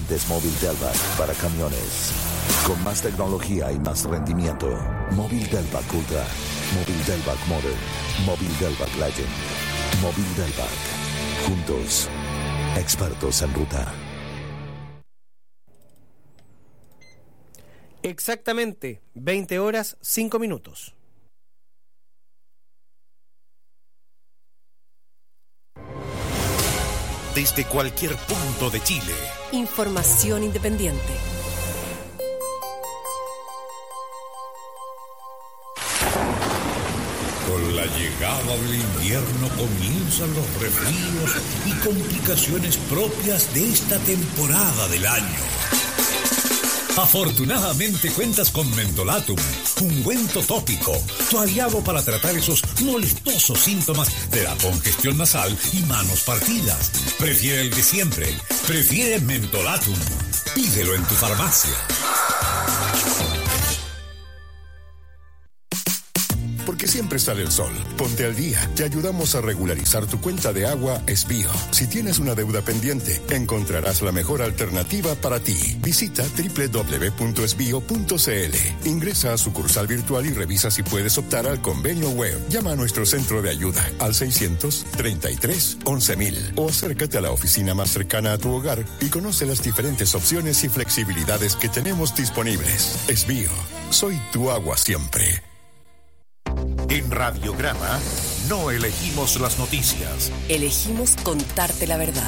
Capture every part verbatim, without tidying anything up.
volantes Móvil Delvac para camiones. Con más tecnología y más rendimiento. Móvil Delvac Ultra. Móvil Delvac Modern. Móvil Delvac Legend. Móvil Delvac. Juntos. Expertos en ruta. Exactamente, veinte horas, cinco minutos. Desde cualquier punto de Chile. Información independiente. Con la llegada del invierno comienzan los resfríos y complicaciones propias de esta temporada del año. Afortunadamente cuentas con Mentolatum, ungüento tópico, tu aliado para tratar esos molestosos síntomas de la congestión nasal y manos partidas. Prefiere el de siempre, prefiere Mentolatum. Pídelo en tu farmacia. Porque siempre sale el sol. Ponte al día. Te ayudamos a regularizar tu cuenta de agua Esbío. Si tienes una deuda pendiente, encontrarás la mejor alternativa para ti. Visita doble u doble u doble u punto esbío punto ce ele. Ingresa a sucursal virtual y revisa si puedes optar al convenio web. Llama a nuestro centro de ayuda al seiscientos treinta y tres once mil o acércate a la oficina más cercana a tu hogar y conoce las diferentes opciones y flexibilidades que tenemos disponibles. Esbío. Soy tu agua siempre. En Radiograma no elegimos las noticias. Elegimos contarte la verdad.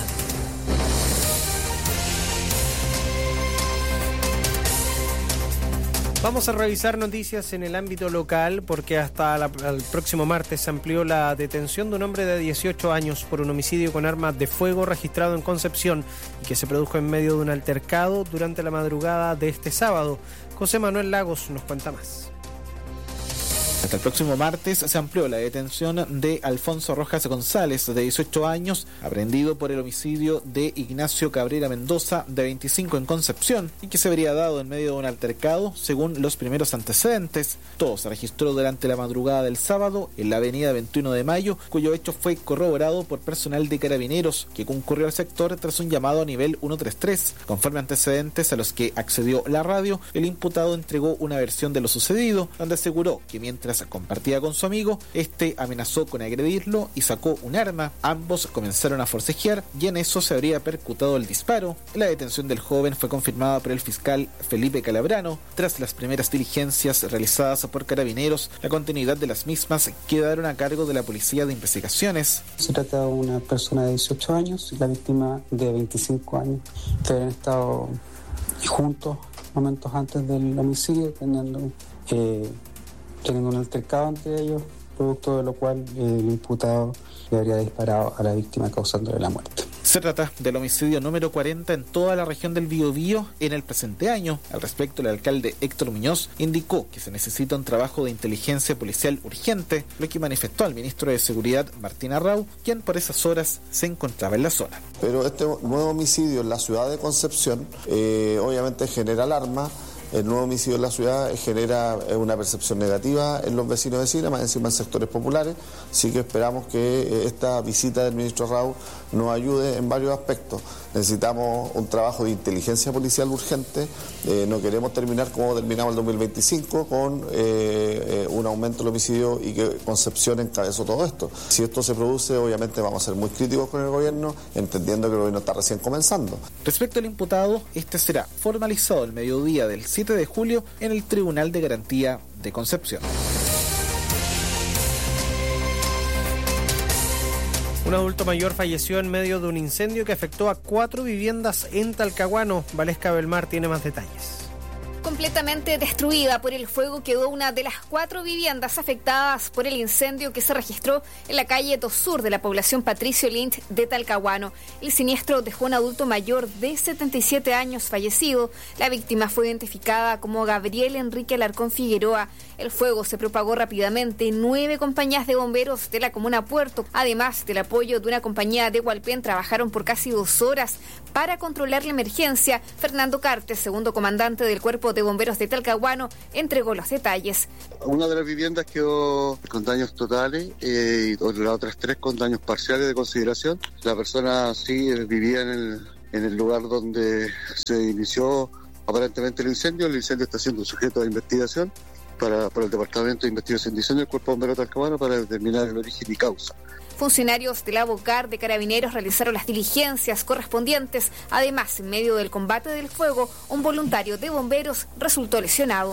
Vamos a revisar noticias en el ámbito local porque hasta la, el próximo martes se amplió la detención de un hombre de dieciocho años por un homicidio con armas de fuego registrado en Concepción y que se produjo en medio de un altercado durante la madrugada de este sábado. José Manuel Lagos nos cuenta más. Hasta el próximo martes se amplió la detención de Alfonso Rojas González, de dieciocho años, aprehendido por el homicidio de Ignacio Cabrera Mendoza, de veinticinco, en Concepción, y que se habría dado en medio de un altercado, según los primeros antecedentes. Todo se registró durante la madrugada del sábado en la avenida veintiuno de mayo, cuyo hecho fue corroborado por personal de Carabineros, que concurrió al sector tras un llamado a nivel ciento treinta y tres. Conforme antecedentes a los que accedió la radio, el imputado entregó una versión de lo sucedido, donde aseguró que mientras compartía con su amigo, este amenazó con agredirlo y sacó un arma. Ambos comenzaron a forcejear y en eso se habría percutado el disparo. La detención del joven fue confirmada por el fiscal Felipe Calabrano. Tras las primeras diligencias realizadas por Carabineros, la continuidad de las mismas quedaron a cargo de la Policía de Investigaciones. Se trata de una persona de dieciocho años y la víctima de veinticinco años, que habían estado juntos momentos antes del homicidio, teniendo eh, teniendo un altercado entre ellos, producto de lo cual eh, el imputado le habría disparado a la víctima causándole la muerte. Se trata del homicidio número cuarenta en toda la región del Biobío en el presente año. Al respecto, el alcalde Héctor Muñoz indicó que se necesita un trabajo de inteligencia policial urgente, lo que manifestó al ministro de Seguridad, Martín Arrau, quien por esas horas se encontraba en la zona. Pero este nuevo homicidio en la ciudad de Concepción eh, obviamente genera alarma. El nuevo homicidio en la ciudad genera una percepción negativa en los vecinos y vecinas, más encima en sectores populares, así que esperamos que esta visita del ministro Arrau nos ayude en varios aspectos. Necesitamos un trabajo de inteligencia policial urgente, eh, no queremos terminar como terminamos el dos mil veinticinco con eh, eh, un aumento del homicidio y que Concepción encabezó todo esto. Si esto se produce, obviamente vamos a ser muy críticos con el gobierno, entendiendo que el gobierno está recién comenzando. Respecto al imputado, este será formalizado el mediodía del siete de julio en el Tribunal de Garantía de Concepción. Un adulto mayor falleció en medio de un incendio que afectó a cuatro viviendas en Talcahuano. Valesca Belmar tiene más detalles. Completamente destruida por el fuego quedó una de las cuatro viviendas afectadas por el incendio que se registró en la calle Tosur de la población Patricio Lynch de Talcahuano. El siniestro dejó un adulto mayor de setenta y siete años fallecido. La víctima fue identificada como Gabriel Enrique Alarcón Figueroa. El fuego se propagó rápidamente. Nueve compañías de bomberos de la comuna Puerto, además del apoyo de una compañía de Hualpén, trabajaron por casi dos horas para controlar la emergencia. Fernando Cartes, segundo comandante del Cuerpo de Bomberos de Talcahuano, entregó los detalles. Una de las viviendas quedó con daños totales eh, y las otras tres con daños parciales de consideración. La persona sí vivía en el, en el lugar donde se inició aparentemente el incendio. El incendio está siendo sujeto a investigación para, por el Departamento de Investigación y Diseño del Cuerpo Bombero Talcahuano para determinar el origen y causa. Funcionarios de la BOCAR de Carabineros realizaron las diligencias correspondientes. Además, en medio del combate del fuego, un voluntario de bomberos resultó lesionado.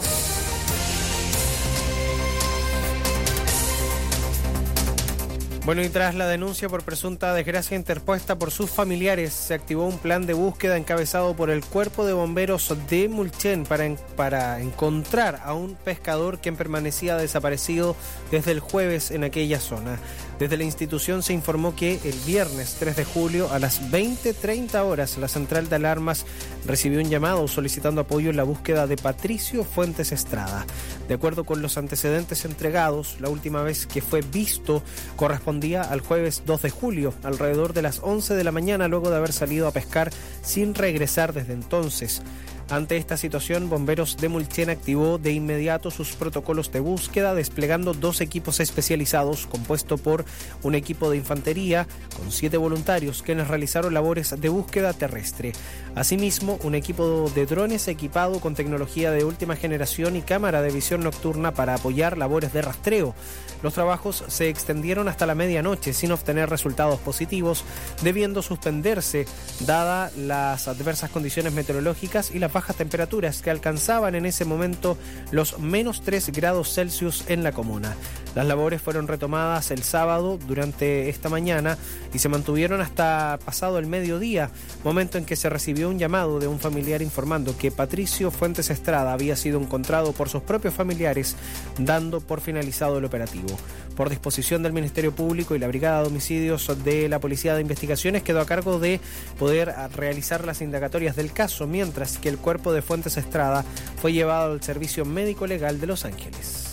Bueno, y tras la denuncia por presunta desgracia interpuesta por sus familiares, se activó un plan de búsqueda encabezado por el Cuerpo de Bomberos de Mulchen para, en, para encontrar a un pescador quien permanecía desaparecido desde el jueves en aquella zona. Desde la institución se informó que el viernes tres de julio a las veinte treinta horas la central de alarmas recibió un llamado solicitando apoyo en la búsqueda de Patricio Fuentes Estrada. De acuerdo con los antecedentes entregados, la última vez que fue visto correspondía al jueves dos de julio, alrededor de las once de la mañana, luego de haber salido a pescar sin regresar desde entonces. Ante esta situación, Bomberos de Mulchen activó de inmediato sus protocolos de búsqueda, desplegando dos equipos especializados, compuesto por un equipo de infantería con siete voluntarios, quienes realizaron labores de búsqueda terrestre. Asimismo, un equipo de drones equipado con tecnología de última generación y cámara de visión nocturna para apoyar labores de rastreo. Los trabajos se extendieron hasta la medianoche sin obtener resultados positivos, debiendo suspenderse dadas las adversas condiciones meteorológicas y las bajas temperaturas que alcanzaban en ese momento los menos tres grados Celsius en la comuna. Las labores fueron retomadas el sábado durante esta mañana y se mantuvieron hasta pasado el mediodía, momento en que se recibió un llamado de un familiar informando que Patricio Fuentes Estrada había sido encontrado por sus propios familiares, dando por finalizado el operativo. Por disposición del Ministerio Público y la Brigada de Homicidios de la Policía de Investigaciones, quedó a cargo de poder realizar las indagatorias del caso, mientras que el cuerpo de Fuentes Estrada fue llevado al Servicio Médico Legal de Los Ángeles.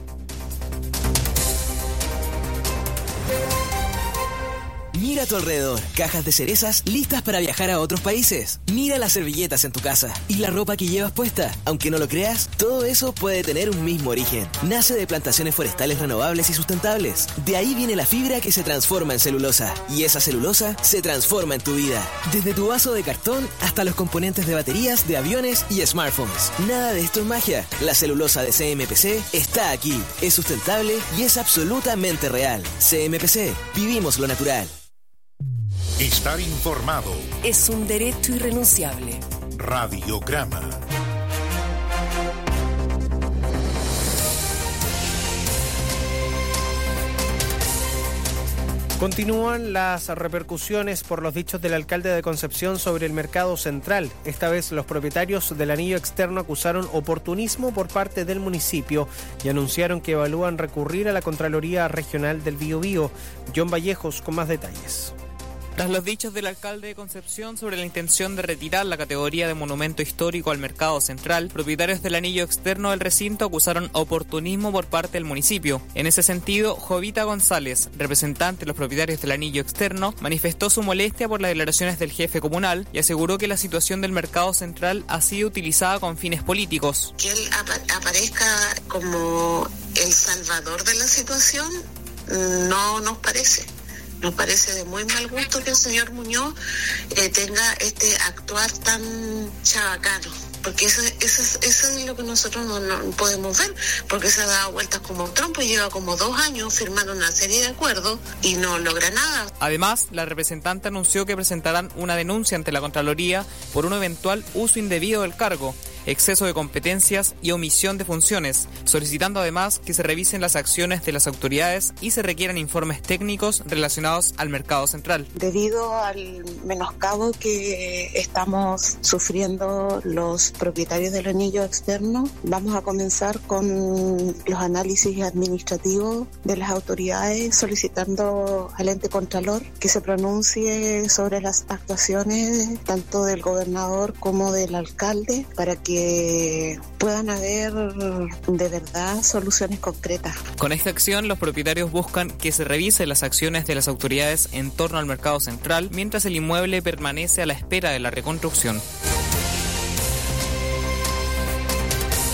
Mira a tu alrededor, cajas de cerezas listas para viajar a otros países. Mira las servilletas en tu casa y la ropa que llevas puesta. Aunque no lo creas, todo eso puede tener un mismo origen. Nace de plantaciones forestales renovables y sustentables. De ahí viene la fibra que se transforma en celulosa. Y esa celulosa se transforma en tu vida. Desde tu vaso de cartón hasta los componentes de baterías de aviones y smartphones. Nada de esto es magia. La celulosa de C M P C está aquí. Es sustentable y es absolutamente real. C M P C. Vivimos lo natural. Estar informado es un derecho irrenunciable. Radiograma. Continúan las repercusiones por los dichos del alcalde de Concepción sobre el mercado central. Esta vez los propietarios del anillo externo acusaron oportunismo por parte del municipio y anunciaron que evalúan recurrir a la Contraloría Regional del Biobío. John Vallejos con más detalles. Tras los dichos del alcalde de Concepción sobre la intención de retirar la categoría de monumento histórico al mercado central, propietarios del anillo externo del recinto acusaron oportunismo por parte del municipio. En ese sentido, Jovita González, representante de los propietarios del anillo externo, manifestó su molestia por las declaraciones del jefe comunal y aseguró que la situación del mercado central ha sido utilizada con fines políticos. Que él ap- aparezca como el salvador de la situación no nos parece. Nos parece de muy mal gusto que el señor Muñoz eh, tenga este actuar tan chabacano, porque eso, eso, eso es lo que nosotros no, no podemos ver, porque se ha dado vueltas como un trompo y lleva como dos años firmando una serie de acuerdos y no logra nada. Además, la representante anunció que presentarán una denuncia ante la Contraloría por un eventual uso indebido del cargo, exceso de competencias y omisión de funciones, solicitando además que se revisen las acciones de las autoridades y se requieran informes técnicos relacionados al mercado central. Debido al menoscabo que estamos sufriendo los propietarios del anillo externo, vamos a comenzar con los análisis administrativos de las autoridades, solicitando al ente contralor que se pronuncie sobre las actuaciones tanto del gobernador como del alcalde para que que puedan haber de verdad soluciones concretas. Con esta acción, los propietarios buscan que se revisen las acciones de las autoridades en torno al mercado central, mientras el inmueble permanece a la espera de la reconstrucción.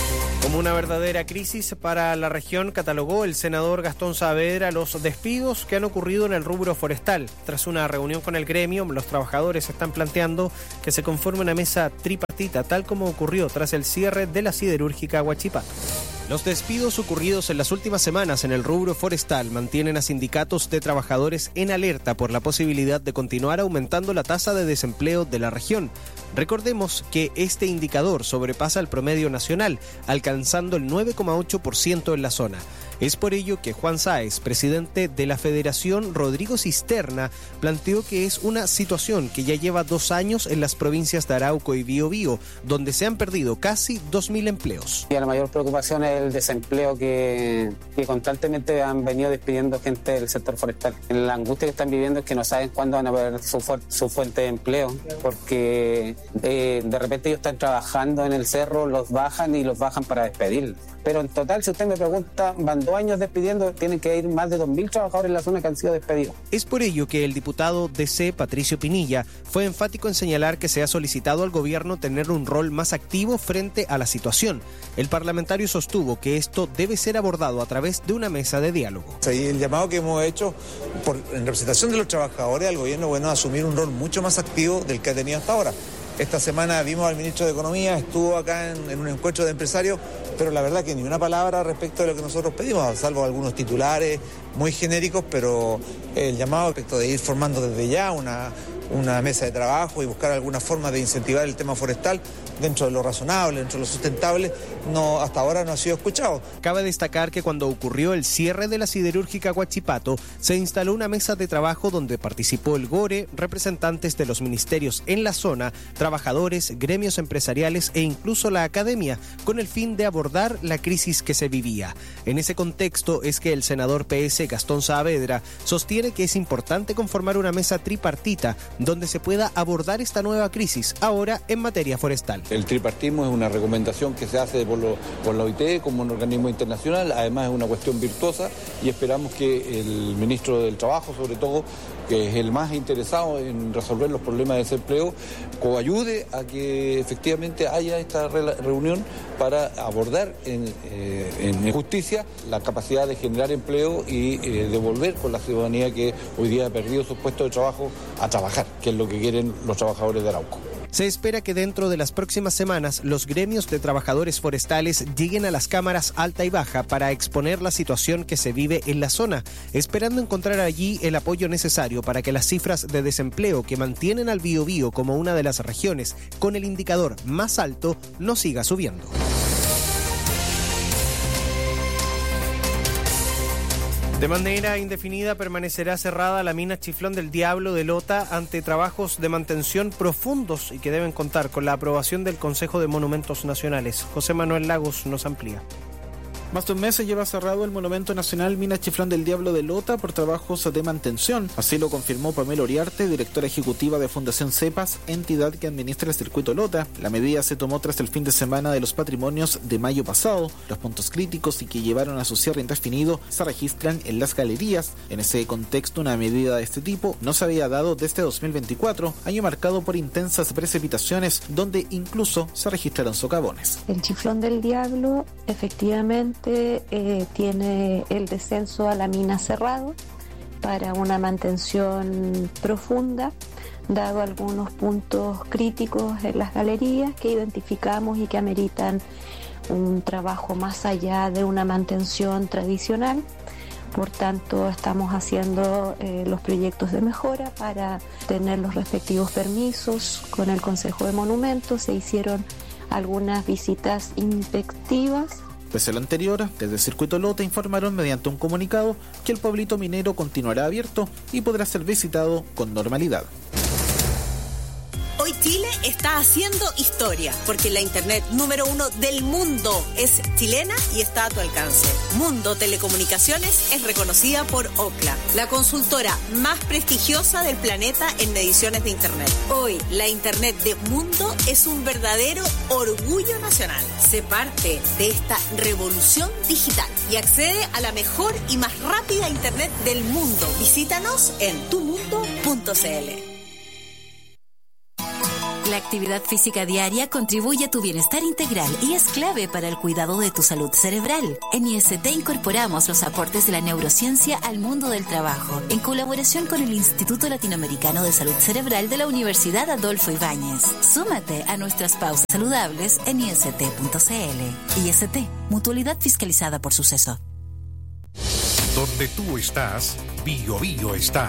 Como una verdadera crisis para la región, catalogó el senador Gastón Saavedra los despidos que han ocurrido en el rubro forestal. Tras una reunión con el gremio, los trabajadores están planteando que se conforme una mesa tripartita, tal como ocurrió tras el cierre de la siderúrgica Huachipato. Los despidos ocurridos en las últimas semanas en el rubro forestal mantienen a sindicatos de trabajadores en alerta por la posibilidad de continuar aumentando la tasa de desempleo de la región. Recordemos que este indicador sobrepasa el promedio nacional, alcanzando el nueve coma ocho por ciento en la zona. Es por ello que Juan Sáez, presidente de la Federación Rodrigo Cisterna, planteó que es una situación que ya lleva dos años en las provincias de Arauco y Biobío, donde se han perdido casi dos mil empleos. Y la mayor preocupación es el desempleo que, que constantemente han venido despidiendo gente del sector forestal. La angustia que están viviendo es que no saben cuándo van a ver su, fu- su fuente de empleo, porque eh, de repente ellos están trabajando en el cerro, los bajan y los bajan para despedirlos. Pero en total, si usted me pregunta, van dos años despidiendo, tienen que ir más de dos mil trabajadores en la zona que han sido despedidos. Es por ello que el diputado D C, Patricio Pinilla, fue enfático en señalar que se ha solicitado al gobierno tener un rol más activo frente a la situación. El parlamentario sostuvo que esto debe ser abordado a través de una mesa de diálogo. Sí, el llamado que hemos hecho por, en representación de los trabajadores al gobierno, bueno, asumir un rol mucho más activo del que ha tenido hasta ahora. Esta semana vimos al ministro de Economía, estuvo acá en, en un encuentro de empresarios, pero la verdad que ni una palabra respecto de lo que nosotros pedimos, salvo algunos titulares muy genéricos, pero el llamado respecto de ir formando desde ya una, una mesa de trabajo y buscar alguna forma de incentivar el tema forestal dentro de lo razonable, dentro de lo sustentable, no, hasta ahora no ha sido escuchado. Cabe destacar que cuando ocurrió el cierre de la siderúrgica Huachipato, se instaló una mesa de trabajo donde participó el GORE, representantes de los ministerios en la zona, trabajadores, gremios empresariales e incluso la academia, con el fin de abordar la crisis que se vivía. En ese contexto es que el senador P S Gastón Saavedra sostiene que es importante conformar una mesa tripartita donde se pueda abordar esta nueva crisis, ahora en materia forestal. El tripartismo es una recomendación que se hace por, lo, por la O I T como un organismo internacional, además es una cuestión virtuosa y esperamos que el ministro del Trabajo, sobre todo, que es el más interesado en resolver los problemas de desempleo, coayude a que efectivamente haya esta re- reunión para abordar en, eh, en justicia la capacidad de generar empleo y eh, devolver con la ciudadanía que hoy día ha perdido sus puestos de trabajo a trabajar, que es lo que quieren los trabajadores de Arauco. Se espera que dentro de las próximas semanas los gremios de trabajadores forestales lleguen a las cámaras alta y baja para exponer la situación que se vive en la zona, esperando encontrar allí el apoyo necesario para que las cifras de desempleo que mantienen al Biobío como una de las regiones con el indicador más alto no siga subiendo. De manera indefinida permanecerá cerrada la mina Chiflón del Diablo de Lota ante trabajos de mantención profundos y que deben contar con la aprobación del Consejo de Monumentos Nacionales. José Manuel Lagos nos amplía. Más de un mes se lleva cerrado el Monumento Nacional Mina Chiflón del Diablo de Lota por trabajos de mantención. Así lo confirmó Pamela Oriarte, directora ejecutiva de Fundación CEPAS, entidad que administra el circuito Lota. La medida se tomó tras el fin de semana de los patrimonios de mayo pasado. Los puntos críticos y que llevaron a su cierre indefinido se registran en las galerías. En ese contexto, una medida de este tipo no se había dado desde dos mil veinticuatro, año marcado por intensas precipitaciones, donde incluso se registraron socavones. El Chiflón del Diablo, efectivamente, Eh, tiene el descenso a la mina cerrado para una mantención profunda, dado algunos puntos críticos en las galerías que identificamos y que ameritan un trabajo más allá de una mantención tradicional. Por tanto, estamos haciendo eh, los proyectos de mejora para tener los respectivos permisos con el Consejo de Monumentos. Se hicieron algunas visitas inspectivas. Pese a lo anterior, desde Circuito Lota informaron mediante un comunicado que el pueblito minero continuará abierto y podrá ser visitado con normalidad. Hoy Chile está haciendo historia, porque la internet número uno del mundo es chilena y está a tu alcance. Mundo Telecomunicaciones es reconocida por Ookla, la consultora más prestigiosa del planeta en mediciones de internet. Hoy, la internet de Mundo es un verdadero orgullo nacional. Sé parte de esta revolución digital y accede a la mejor y más rápida internet del mundo. Visítanos en tu mundo punto c l. La actividad física diaria contribuye a tu bienestar integral y es clave para el cuidado de tu salud cerebral. En I S T incorporamos los aportes de la neurociencia al mundo del trabajo, en colaboración con el Instituto Latinoamericano de Salud Cerebral de la Universidad Adolfo Ibáñez. Súmate a nuestras pausas saludables en I S T punto C L. I S T, mutualidad fiscalizada por Suceso. Donde tú estás, Bio Bio está.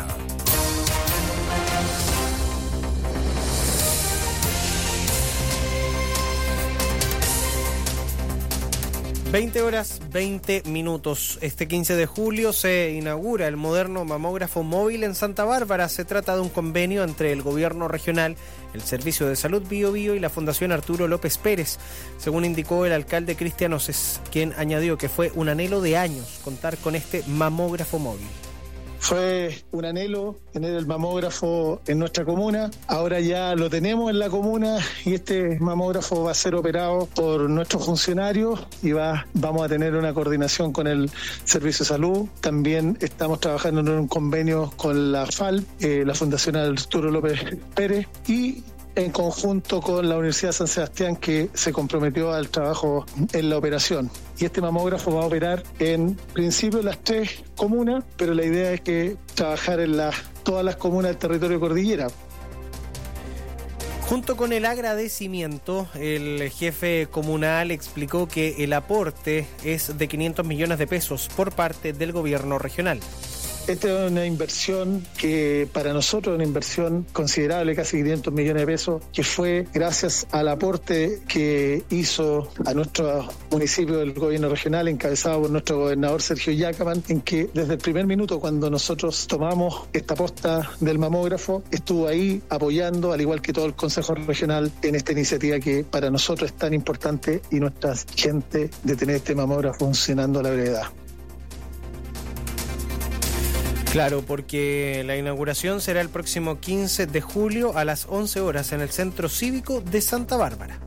veinte horas veinte minutos. Este quince de julio se inaugura el moderno mamógrafo móvil en Santa Bárbara. Se trata de un convenio entre el gobierno regional, el Servicio de Salud Bio Bio y la Fundación Arturo López Pérez, según indicó el alcalde Cristian Oces, quien añadió que fue un anhelo de años contar con este mamógrafo móvil. Fue un anhelo tener el mamógrafo en nuestra comuna. Ahora ya lo tenemos en la comuna y este mamógrafo va a ser operado por nuestros funcionarios y va, vamos a tener una coordinación con el Servicio de Salud. También estamos trabajando en un convenio con la F A L, eh, la Fundación Arturo López Pérez, y en conjunto con la Universidad de San Sebastián, que se comprometió al trabajo en la operación. Y este mamógrafo va a operar en principio en las tres comunas, pero la idea es que trabajar en las, todas las comunas del territorio cordillera. Junto con el agradecimiento, el jefe comunal explicó que el aporte es de quinientos millones de pesos por parte del gobierno regional. Esta es una inversión que para nosotros es una inversión considerable, casi quinientos millones de pesos, que fue gracias al aporte que hizo a nuestro municipio del gobierno regional, encabezado por nuestro gobernador Sergio Yacaman, en que desde el primer minuto cuando nosotros tomamos esta posta del mamógrafo, estuvo ahí apoyando, al igual que todo el Consejo Regional, en esta iniciativa que para nosotros es tan importante y nuestra gente de tener este mamógrafo funcionando a la brevedad. Claro, porque la inauguración será el próximo quince de julio a las once horas en el Centro Cívico de Santa Bárbara.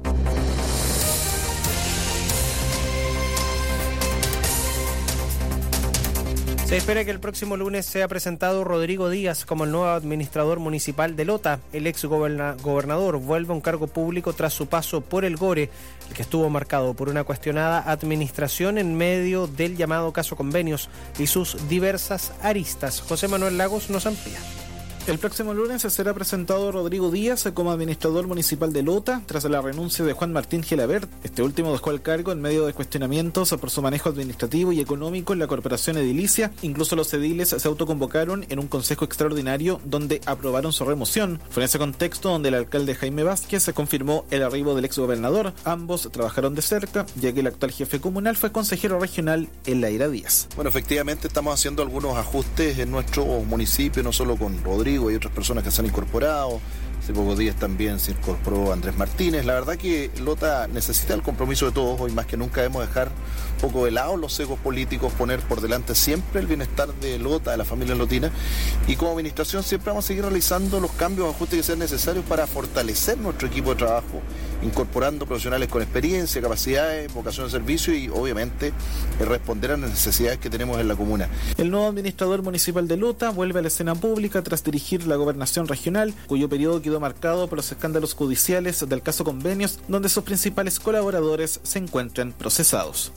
Se espera que el próximo lunes sea presentado Rodrigo Díaz como el nuevo administrador municipal de Lota. El ex gobernador vuelve a un cargo público tras su paso por el Gore, el que estuvo marcado por una cuestionada administración en medio del llamado caso Convenios y sus diversas aristas. José Manuel Lagos nos amplía. El próximo lunes será presentado Rodrigo Díaz como administrador municipal de Lota tras la renuncia de Juan Martín Gelabert. Este último dejó el cargo en medio de cuestionamientos por su manejo administrativo y económico en la corporación edilicia. Incluso los ediles se autoconvocaron en un consejo extraordinario donde aprobaron su remoción. Fue en ese contexto donde el alcalde Jaime Vázquez se confirmó el arribo del exgobernador. Ambos trabajaron de cerca, ya que el actual jefe comunal fue consejero regional en la Ira Díaz. Bueno, efectivamente estamos haciendo algunos ajustes en nuestro municipio, no solo con Rodrigo y otras personas que se han incorporado. Hace pocos días también se incorporó Andrés Martínez. La verdad que Lota necesita el compromiso de todos. Hoy más que nunca debemos dejar un poco de lado los egos políticos, poner por delante siempre el bienestar de Lota, de la familia lotina. Y como administración siempre vamos a seguir realizando los cambios o ajustes que sean necesarios para fortalecer nuestro equipo de trabajo, incorporando profesionales con experiencia, capacidades, vocación de servicio y obviamente responder a las necesidades que tenemos en la comuna. El nuevo administrador municipal de Lota vuelve a la escena pública tras dirigir la gobernación regional, cuyo periodo quedó marcado por los escándalos judiciales del caso Convenios, donde sus principales colaboradores se encuentran procesados.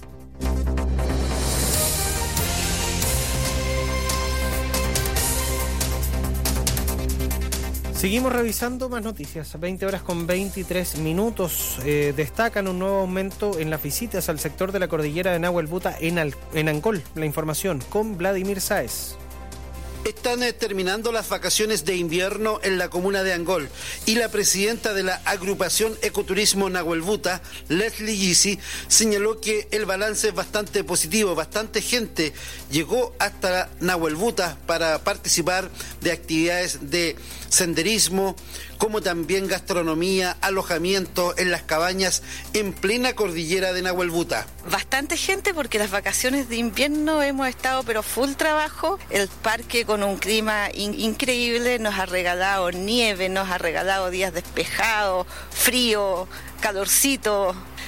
Seguimos revisando más noticias. veinte horas con veintitrés minutos. Eh, destacan un nuevo aumento en las visitas al sector de la cordillera de Nahuelbuta en, Al- en Angol. La información con Vladimir Sáez. Están eh, terminando las vacaciones de invierno en la comuna de Angol y la presidenta de la agrupación Ecoturismo Nahuelbuta, Leslie Gysi, señaló que el balance es bastante positivo. Bastante gente llegó hasta Nahuelbuta para participar de actividades de senderismo, como también gastronomía, alojamiento en las cabañas en plena cordillera de Nahuelbuta. Bastante gente porque las vacaciones de invierno hemos estado pero full trabajo. El parque con un clima in- increíble nos ha regalado nieve, nos ha regalado días despejados, frío, calorcito.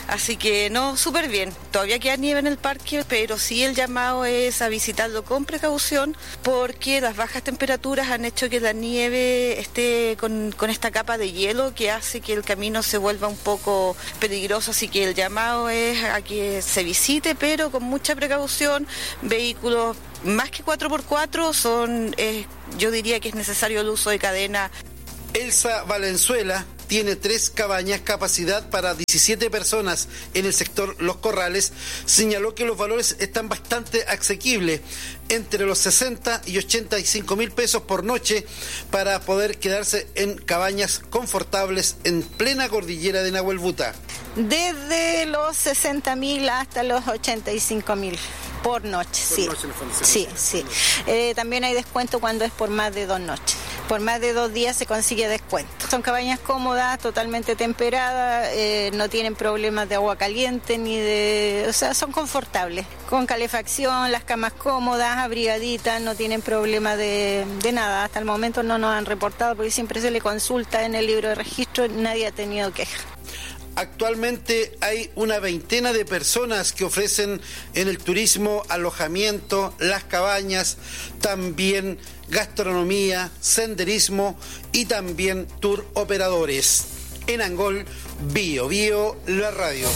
Así que no, súper bien. Todavía queda nieve en el parque, pero sí el llamado es a visitarlo con precaución porque las bajas temperaturas han hecho que la nieve esté con, con esta capa de hielo que hace que el camino se vuelva un poco peligroso. Así que el llamado es a que se visite, pero con mucha precaución. Vehículos más que cuatro por cuatro son, eh, yo diría que es necesario el uso de cadena. Elsa Valenzuela tiene tres cabañas, capacidad para diecisiete personas en el sector Los Corrales. Señaló que los valores están bastante asequibles, entre los sesenta y ochenta y cinco mil pesos por noche, para poder quedarse en cabañas confortables en plena cordillera de Nahuelbuta. Desde los sesenta mil hasta los ochenta y cinco mil. Por noche, por sí. Noche sí, sí. Eh, también hay descuento cuando es por más de dos noches. Por más de dos días se consigue descuento. Son cabañas cómodas, totalmente temperadas, eh, no tienen problemas de agua caliente ni de... O sea, son confortables. Con calefacción, las camas cómodas, abrigaditas, no tienen problema de, de nada. Hasta el momento no nos han reportado porque siempre se le consulta en el libro de registro, nadie ha tenido queja. Actualmente hay una veintena de personas que ofrecen en el turismo alojamiento, las cabañas, también gastronomía, senderismo y también tour operadores. En Angol, Bio Bio, la radio.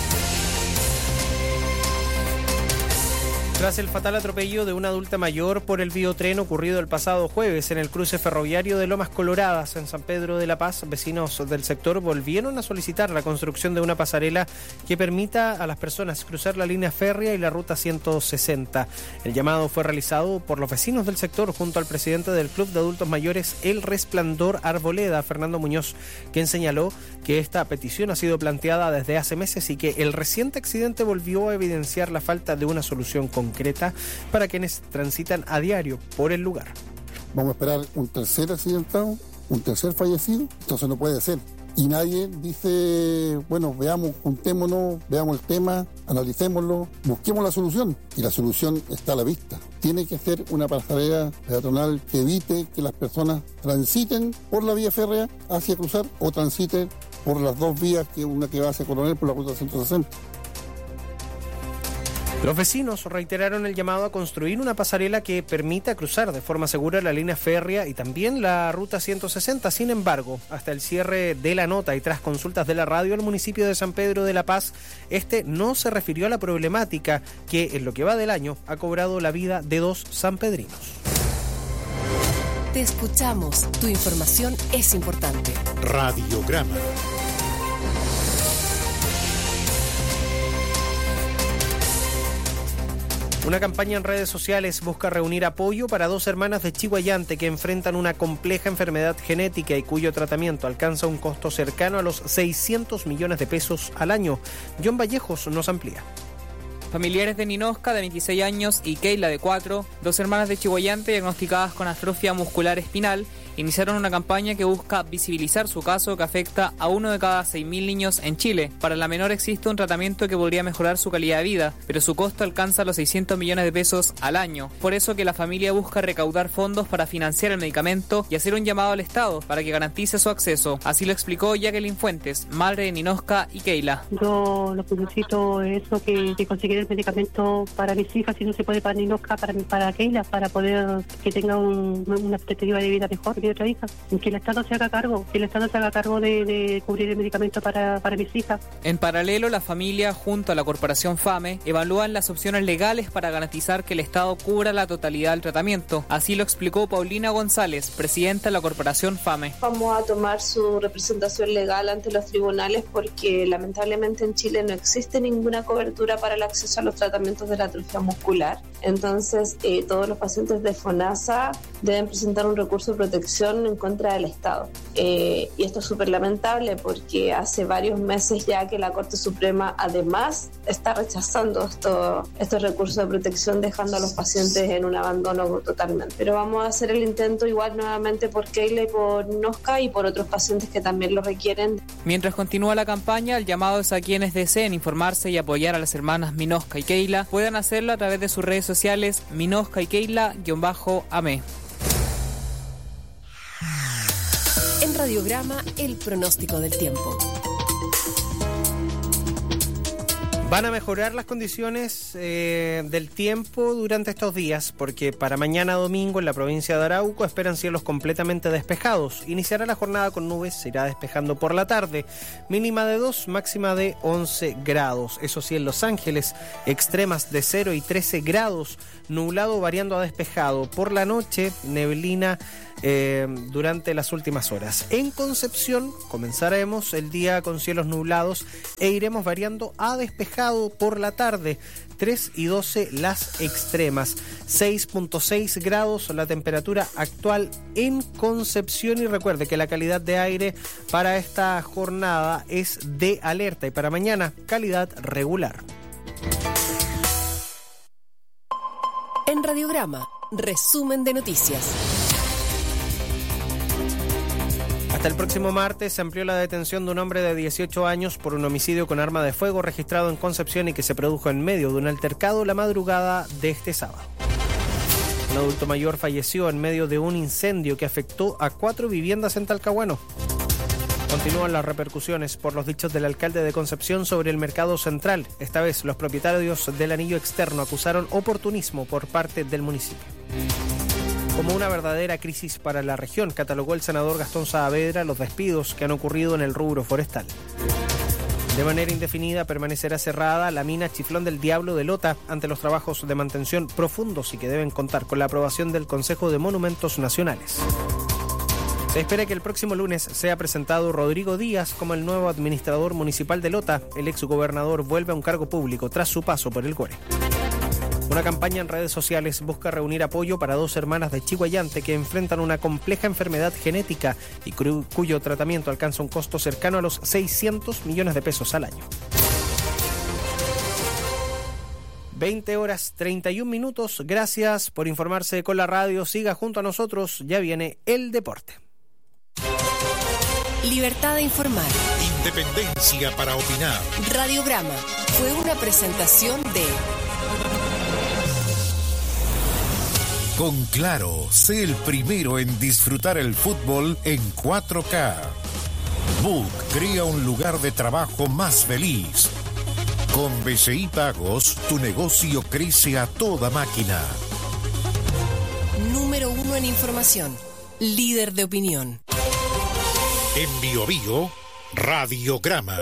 Tras el fatal atropello de una adulta mayor por el biotren ocurrido el pasado jueves en el cruce ferroviario de Lomas Coloradas en San Pedro de la Paz, vecinos del sector volvieron a solicitar la construcción de una pasarela que permita a las personas cruzar la línea férrea y la ruta ciento sesenta. El llamado fue realizado por los vecinos del sector junto al presidente del Club de Adultos Mayores El Resplandor Arboleda, Fernando Muñoz, quien señaló que esta petición ha sido planteada desde hace meses y que el reciente accidente volvió a evidenciar la falta de una solución concreta concreta para quienes transitan a diario por el lugar. Vamos a esperar un tercer accidentado, un tercer fallecido, entonces no puede ser. Y nadie dice, bueno, veamos, juntémonos, veamos el tema, analicémoslo, busquemos la solución. Y la solución está a la vista. Tiene que ser una pasarela peatonal que evite que las personas transiten por la vía férrea hacia cruzar o transiten por las dos vías, que una que va hacia Coronel por la ruta ciento sesenta. Los vecinos reiteraron el llamado a construir una pasarela que permita cruzar de forma segura la línea férrea y también la ruta ciento sesenta. Sin embargo, hasta el cierre de la nota y tras consultas de la radio, el municipio de San Pedro de la Paz, este no se refirió a la problemática que en lo que va del año ha cobrado la vida de dos sanpedrinos. Te escuchamos, tu información es importante. Radiograma. Una campaña en redes sociales busca reunir apoyo para dos hermanas de Chihuayante que enfrentan una compleja enfermedad genética y cuyo tratamiento alcanza un costo cercano a los seiscientos millones de pesos al año. John Vallejos nos amplía. Familiares de Ninosca, de veintiséis años, y Keila, de cuatro, dos hermanas de Chihuayante diagnosticadas con atrofia muscular espinal, iniciaron una campaña que busca visibilizar su caso, que afecta a uno de cada seis mil niños en Chile. Para la menor existe un tratamiento que podría mejorar su calidad de vida, pero su costo alcanza los seiscientos millones de pesos al año. Por eso que la familia busca recaudar fondos para financiar el medicamento y hacer un llamado al Estado para que garantice su acceso. Así lo explicó Jacqueline Fuentes, madre de Ninosca y Keila. Yo lo que necesito es eso, que, que conseguir el medicamento para mis hijas, si no se puede para Ninosca, para, para Keila, para poder que tenga un, una expectativa de vida mejor. Otra hija, que el Estado se haga cargo, que el Estado se haga cargo de, de cubrir el medicamento para, para mis hijas. En paralelo, la familia, junto a la corporación FAME, evalúan las opciones legales para garantizar que el Estado cubra la totalidad del tratamiento. Así lo explicó Paulina González, presidenta de la corporación FAME. Vamos a tomar su representación legal ante los tribunales porque lamentablemente en Chile no existe ninguna cobertura para el acceso a los tratamientos de la atrofia muscular. Entonces, eh, todos los pacientes de FONASA deben presentar un recurso de protección en contra del Estado. Eh, y esto es súper lamentable porque hace varios meses ya que la Corte Suprema además está rechazando esto, estos recursos de protección, dejando a los pacientes en un abandono totalmente. Pero vamos a hacer el intento igual nuevamente por Keila y por Ninosca y por otros pacientes que también lo requieren. Mientras continúa la campaña, el llamado es a quienes deseen informarse y apoyar a las hermanas Ninosca y Keila, puedan hacerlo a través de sus redes sociales Ninosca y Keila-ame. En Radiograma, el pronóstico del tiempo. Van a mejorar las condiciones eh, del tiempo durante estos días, porque para mañana domingo en la provincia de Arauco esperan cielos completamente despejados. Iniciará la jornada con nubes, se irá despejando por la tarde, mínima de dos, máxima de once grados. Eso sí, en Los Ángeles, extremas de cero y trece grados, nublado variando a despejado. Por la noche, neblina eh, durante las últimas horas. En Concepción comenzaremos el día con cielos nublados e iremos variando a despejado por la tarde, tres y doce las extremas, seis punto seis grados la temperatura actual en Concepción. Y recuerde que la calidad de aire para esta jornada es de alerta y para mañana calidad regular. En Radiograma, resumen de noticias. Hasta el próximo martes se amplió la detención de un hombre de dieciocho años por un homicidio con arma de fuego registrado en Concepción y que se produjo en medio de un altercado la madrugada de este sábado. Un adulto mayor falleció en medio de un incendio que afectó a cuatro viviendas en Talcahuano. Continúan las repercusiones por los dichos del alcalde de Concepción sobre el mercado central. Esta vez los propietarios del anillo externo acusaron oportunismo por parte del municipio. Como una verdadera crisis para la región, catalogó el senador Gastón Saavedra los despidos que han ocurrido en el rubro forestal. De manera indefinida permanecerá cerrada la mina Chiflón del Diablo de Lota ante los trabajos de mantención profundos y que deben contar con la aprobación del Consejo de Monumentos Nacionales. Se espera que el próximo lunes sea presentado Rodrigo Díaz como el nuevo administrador municipal de Lota. El exgobernador vuelve a un cargo público tras su paso por el Core. Una campaña en redes sociales busca reunir apoyo para dos hermanas de Chihuayante que enfrentan una compleja enfermedad genética y cuyo tratamiento alcanza un costo cercano a los seiscientos millones de pesos al año. veinte horas treinta y un minutos. Gracias por informarse con la radio. Siga junto a nosotros. Ya viene el deporte. Libertad de informar. Independencia para opinar. Radiograma fue una presentación de... Con Claro, sé el primero en disfrutar el fútbol en cuatro K. Book crea un lugar de trabajo más feliz. Con B C I Pagos, tu negocio crece a toda máquina. Número uno en información. Líder de opinión. En Biobío, Radiograma.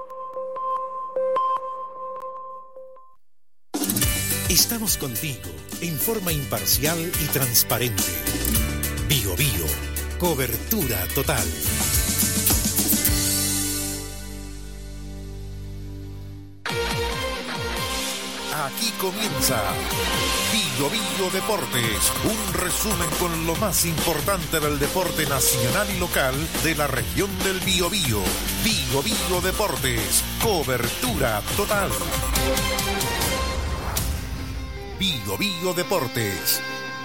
Estamos contigo en forma imparcial y transparente. Biobío, cobertura total. Aquí comienza Biobío Deportes, un resumen con lo más importante del deporte nacional y local de la región del Biobío. Biobío Deportes, cobertura total. Biobío Deportes.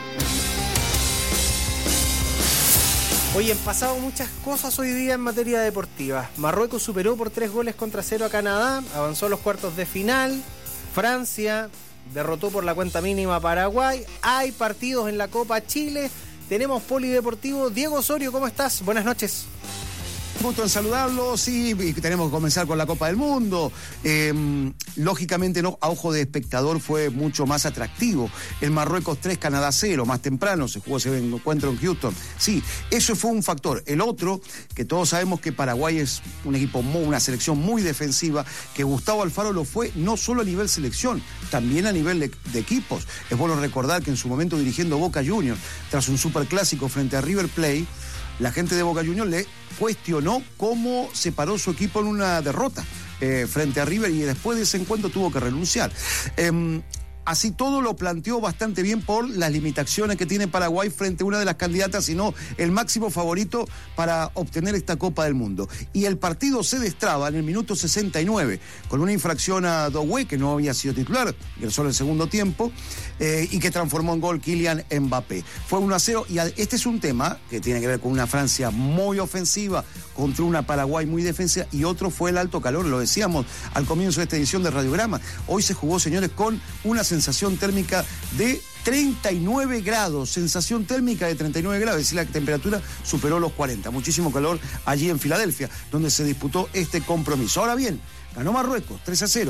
Hoy han pasado muchas cosas hoy día en materia deportiva. Marruecos superó por tres goles contra cero a Canadá, avanzó a los cuartos de final. Francia derrotó por la cuenta mínima a Paraguay. Hay partidos en la Copa Chile. Tenemos polideportivo. Diego Osorio, ¿cómo estás? Buenas noches. Gusto en saludarlos, sí, y tenemos que comenzar con la Copa del Mundo. Eh, lógicamente, no, a ojo de espectador fue mucho más atractivo. El Marruecos tres, Canadá cero, más temprano se jugó ese encuentro en Houston. Sí, eso fue un factor. El otro, que todos sabemos que Paraguay es un equipo, una selección muy defensiva, que Gustavo Alfaro lo fue no solo a nivel selección, también a nivel de, de equipos. Es bueno recordar que en su momento dirigiendo Boca Juniors, tras un superclásico frente a River Plate, la gente de Boca Juniors le cuestionó cómo se paró su equipo en una derrota eh, frente a River y después de ese encuentro tuvo que renunciar. Eh, Así todo lo planteó bastante bien por las limitaciones que tiene Paraguay frente a una de las candidatas, sino el máximo favorito para obtener esta Copa del Mundo. Y el partido se destraba en el minuto sesenta y nueve, con una infracción a Doué, que no había sido titular, ingresó en el segundo tiempo, eh, y que transformó en gol Kylian Mbappé. Fue uno a cero, y este es un tema que tiene que ver con una Francia muy ofensiva contra una Paraguay muy defensiva, y otro fue el alto calor, lo decíamos al comienzo de esta edición de Radiograma. Hoy se jugó, señores, con una sensación térmica de treinta y nueve grados, sensación térmica de treinta y nueve grados, es decir, la temperatura superó los cuarenta, muchísimo calor allí en Filadelfia, donde se disputó este compromiso. Ahora bien, ganó Marruecos tres a cero,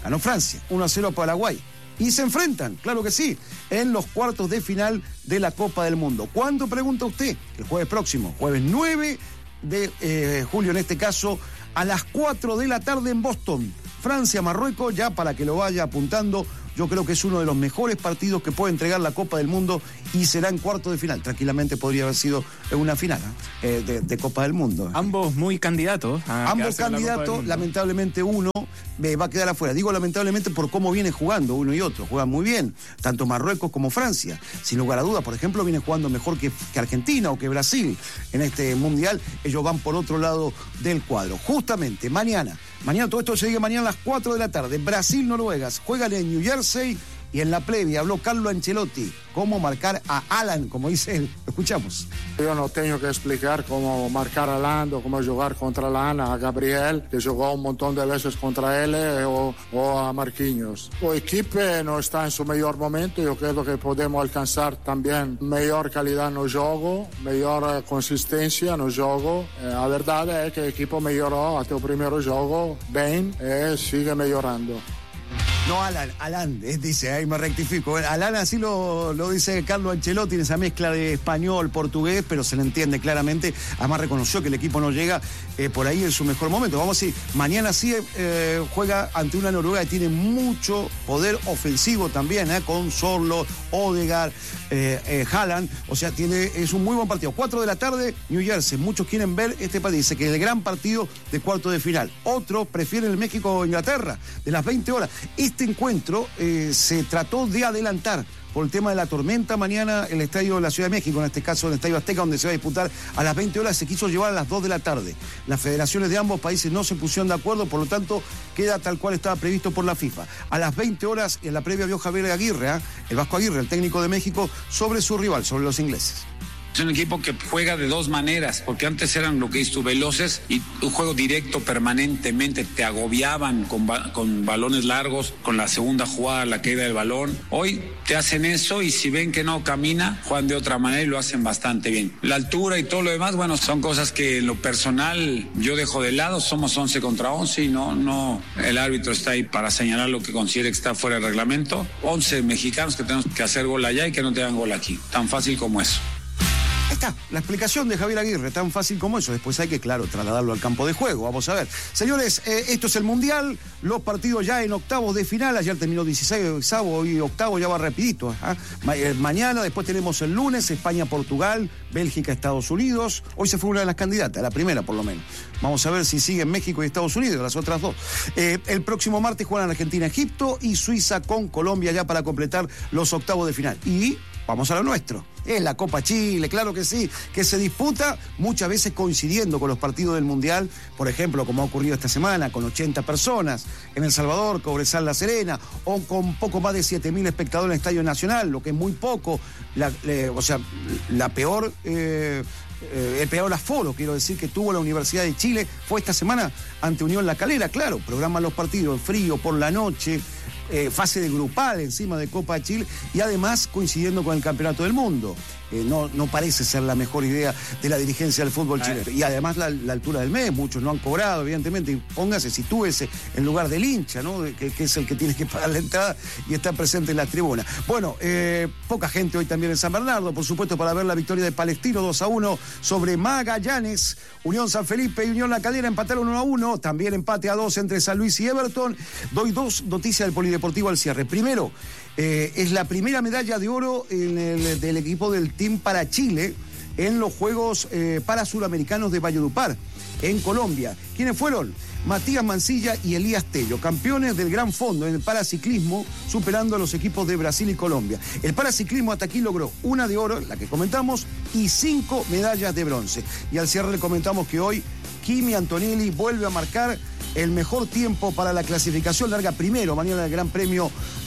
ganó Francia, uno a cero a Paraguay. Y se enfrentan, claro que sí, en los cuartos de final de la Copa del Mundo. ¿Cuándo, pregunta usted? El jueves próximo, jueves nueve de eh, julio en este caso, a las cuatro de la tarde en Boston. Francia, Marruecos, ya para que lo vaya apuntando. Yo creo que es uno de los mejores partidos que puede entregar la Copa del Mundo y será en cuarto de final. Tranquilamente podría haber sido en una final ¿eh? de, de Copa del Mundo. Ambos muy candidatos. Ambos candidatos, lamentablemente uno eh, va a quedar afuera. Digo lamentablemente por cómo viene jugando uno y otro. Juegan muy bien, tanto Marruecos como Francia. Sin lugar a dudas, por ejemplo, viene jugando mejor que, que Argentina o que Brasil en este Mundial. Ellos van por otro lado del cuadro. Justamente, mañana. Mañana, todo esto se sigue mañana a las cuatro de la tarde. Brasil-Noruega, juegan en New Jersey y en la previa habló Carlo Ancelotti. Cómo marcar a Alan, como dice él. Lo escuchamos. Yo no tengo que explicar cómo marcar a Alan o cómo jugar contra Alan, a Gabriel, que jugó un montón de veces contra él, o, o a Marquinhos. El equipo no está en su mejor momento. Yo creo que podemos alcanzar también mejor calidad en el juego, mejor consistencia en el juego. Eh, la verdad es que el equipo mejoró hasta el primer juego bien y sigue mejorando. No, Alan, Alan, dice, ahí me rectifico. Alan así lo, lo dice Carlo Ancelotti, en esa mezcla de español, portugués, pero se le entiende claramente. Además reconoció que el equipo no llega eh, por ahí en su mejor momento. Vamos a decir, mañana sí eh, juega ante una Noruega que tiene mucho poder ofensivo también, eh, con Sorlo, Odegaard, eh, eh, Haaland. O sea, tiene, es un muy buen partido. Cuatro de la tarde, New Jersey. Muchos quieren ver este partido. Dice que es el gran partido de cuarto de final. Otros prefieren el México-Inglaterra, de las veinte horas. Este encuentro eh, se trató de adelantar por el tema de la tormenta mañana en el estadio de la Ciudad de México, en este caso en el Estadio Azteca, donde se va a disputar a las veinte horas, se quiso llevar a las dos de la tarde. Las federaciones de ambos países no se pusieron de acuerdo, por lo tanto queda tal cual estaba previsto por la FIFA. A las veinte horas, en la previa vio Javier Aguirre, ¿eh? el Vasco Aguirre, el técnico de México, sobre su rival, sobre los ingleses. Es un equipo que juega de dos maneras, porque antes eran lo que dices tú, veloces y un juego directo permanentemente, te agobiaban con, ba- con balones largos, con la segunda jugada, la caída del balón. Hoy te hacen eso y si ven que no camina, juegan de otra manera y lo hacen bastante bien. La altura y todo lo demás, bueno, son cosas que en lo personal yo dejo de lado, somos once contra once y no, no, el árbitro está ahí para señalar lo que considere que está fuera del reglamento. once mexicanos que tenemos que hacer gol allá y que no tengan gol aquí, tan fácil como eso. Ahí está, la explicación de Javier Aguirre, tan fácil como eso. Después hay que, claro, trasladarlo al campo de juego. Vamos a ver. Señores, eh, esto es el Mundial, los partidos ya en octavos de final. Ayer terminó dieciséis, hoy octavo ya va rapidito. ¿eh? Ma- eh, mañana, después tenemos el lunes, España-Portugal, Bélgica-Estados Unidos. Hoy se fue una de las candidatas, la primera por lo menos. Vamos a ver si siguen México y Estados Unidos, las otras dos. Eh, el próximo martes juegan Argentina-Egipto y Suiza con Colombia ya para completar los octavos de final. Y vamos a lo nuestro. Es la Copa Chile, claro que sí, que se disputa muchas veces coincidiendo con los partidos del Mundial, por ejemplo, como ha ocurrido esta semana, con ochenta personas en El Salvador, Cobresal La Serena, o con poco más de siete mil espectadores en el Estadio Nacional, lo que es muy poco, la, le, o sea, la peor... Eh, Eh, el peor aforo, quiero decir, que tuvo la Universidad de Chile fue esta semana ante Unión La Calera, claro, programan los partidos en frío, por la noche, eh, fase de grupal encima de Copa de Chile y además coincidiendo con el Campeonato del Mundo. Eh, no, no parece ser la mejor idea de la dirigencia del fútbol chileno. Y además la, la altura del mes, muchos no han cobrado, evidentemente. Y póngase, sitúese en lugar del hincha, ¿no? Que, que es el que tiene que pagar la entrada y está presente en la tribuna. Bueno, eh, poca gente hoy también en San Bernardo, por supuesto, para ver la victoria de Palestino dos a uno sobre Magallanes. Unión San Felipe y Unión La Calera empataron uno a uno. También empate a dos entre San Luis y Everton. Doy dos noticias del Polideportivo al cierre. Primero, Eh, es la primera medalla de oro en el, del equipo del Team para Chile en los Juegos eh, para Suramericanos de Valledupar, en Colombia. ¿Quiénes fueron? Matías Mancilla y Elías Tello, campeones del Gran Fondo en el paraciclismo, superando a los equipos de Brasil y Colombia. El paraciclismo hasta aquí logró una de oro, la que comentamos, y cinco medallas de bronce. Y al cierre le comentamos que hoy Kimi Antonelli vuelve a marcar el mejor tiempo para la clasificación, larga primero mañana el Gran Premio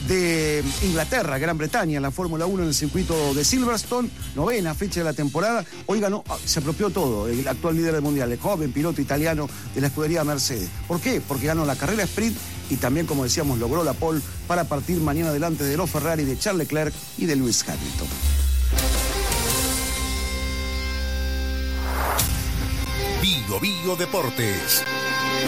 de Inglaterra, Gran Bretaña, en la Fórmula uno en el circuito de Silverstone, novena fecha de la temporada. Hoy ganó, se apropió todo, el actual líder del mundial, el joven piloto italiano de la escudería Mercedes. ¿Por qué? Porque ganó la carrera sprint y también, como decíamos, logró la pole para partir mañana delante de los Ferrari, de Charles Leclerc y de Lewis Hamilton. Bio Bio Deportes.